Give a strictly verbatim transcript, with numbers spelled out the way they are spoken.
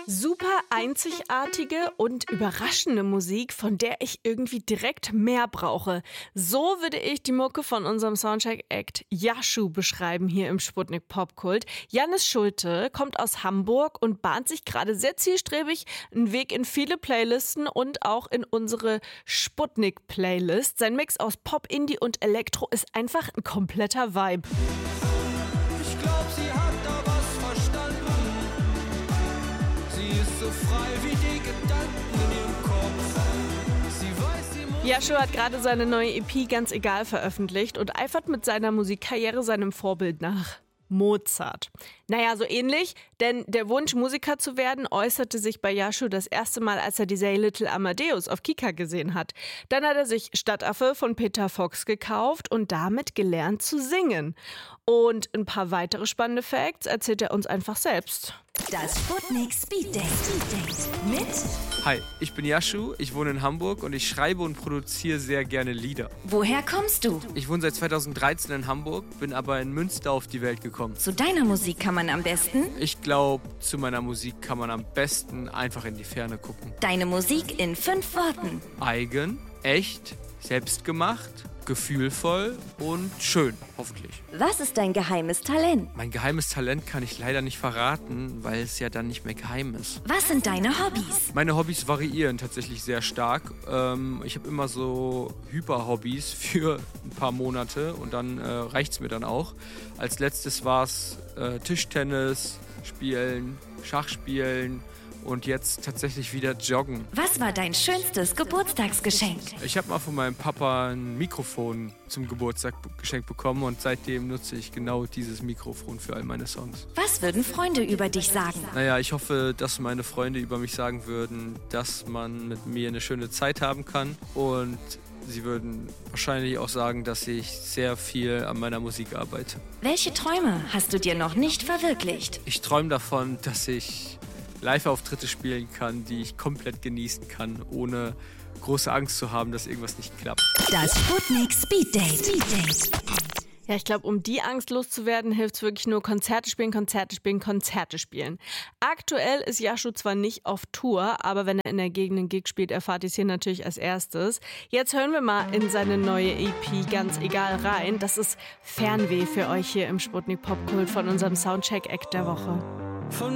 Super einzigartige und überraschende Musik, von der ich irgendwie direkt mehr brauche. So würde ich die Mucke von unserem Soundcheck-Act Yashu beschreiben hier im Sputnik Popkult. Jannis Schulte kommt aus Hamburg und bahnt sich gerade sehr zielstrebig einen Weg in viele Playlisten und auch in unsere Sputnik-Playlist. Sein Mix aus Pop, Indie und Elektro ist einfach ein kompletter Vibe. Ich glaub, sie hat da was verstanden. Sie ist so frei wie die Gedanken in ihrem Kopf. Sie weiß, sie muss... Yashu hat gerade seine neue E P Ganz egal veröffentlicht und eifert mit seiner Musikkarriere seinem Vorbild nach. Mozart. Naja, so ähnlich, denn der Wunsch, Musiker zu werden, äußerte sich bei Yashu das erste Mal, als er die Serie Little Amadeus auf Kika gesehen hat. Dann hat er sich Stadtaffe von Peter Fox gekauft und damit gelernt zu singen. Und ein paar weitere spannende Facts erzählt er uns einfach selbst. Das Sputnik Speed Date. Mit Hi, ich bin Yashu, ich wohne in Hamburg und ich schreibe und produziere sehr gerne Lieder. Woher kommst du? Ich wohne seit zweitausenddreizehn in Hamburg, bin aber in Münster auf die Welt gekommen. Zu deiner Musik kann man am besten Ich glaube, zu meiner Musik kann man am besten einfach in die Ferne gucken. deine Musik in fünf Worten. Eigen, echt, selbstgemacht, gefühlvoll und schön, hoffentlich. Was ist dein geheimes Talent? Mein geheimes Talent kann ich leider nicht verraten, weil es ja dann nicht mehr geheim ist. Was sind deine Hobbys? Meine Hobbys variieren tatsächlich sehr stark. Ähm, ich habe immer so Hyper-Hobbys für ein paar Monate und dann äh, reicht es mir dann auch. Als letztes war es äh, Tischtennis spielen, Schach spielen und jetzt tatsächlich wieder joggen. Was war dein schönstes Geburtstagsgeschenk? Ich habe mal von meinem Papa ein Mikrofon zum Geburtstag geschenkt bekommen und seitdem nutze ich genau dieses Mikrofon für all meine Songs. Was würden Freunde über dich sagen? Naja, ich hoffe, dass meine Freunde über mich sagen würden, dass man mit mir eine schöne Zeit haben kann und sie würden wahrscheinlich auch sagen, dass ich sehr viel an meiner Musik arbeite. Welche Träume hast du dir noch nicht verwirklicht? Ich träume davon, dass ich Live-Auftritte spielen kann, die ich komplett genießen kann, ohne große Angst zu haben, dass irgendwas nicht klappt. Das Sputnik Speed Date. Ja, ich glaube, um die Angst loszuwerden, hilft es wirklich nur Konzerte spielen, Konzerte spielen, Konzerte spielen. Aktuell ist Yashu zwar nicht auf Tour, aber wenn er in der Gegend einen Gig spielt, erfahrt ihr es hier natürlich als erstes. Jetzt hören wir mal in seine neue E P Ganz egal rein. Das ist Fernweh für euch hier im Sputnik Popkult von unserem Soundcheck-Act der Woche. Von